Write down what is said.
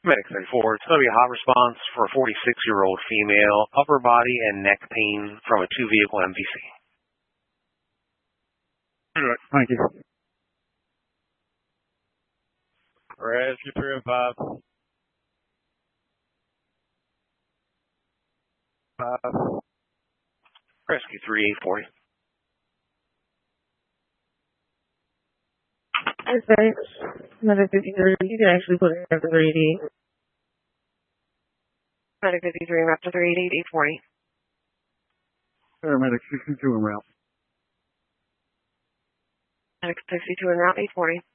Medic 34, it's going to be a hot response for a 46-year-old female, upper body and neck pain from a 2-vehicle MVC. Thank you. Rescue 3 and 5. 5. Rescue 3, 840. Thanks. Medic 53, you can actually put it after 388. Medic 53, I'm after 388, 840. Paramedic 62 en route. Medic 62 en route, 840.